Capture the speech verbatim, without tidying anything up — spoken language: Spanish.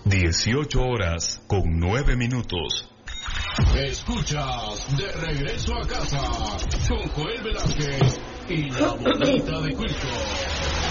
dieciocho horas con nueve minutos. Escuchas De Regreso a Casa con Joel Velázquez y la Bolita de Quilco.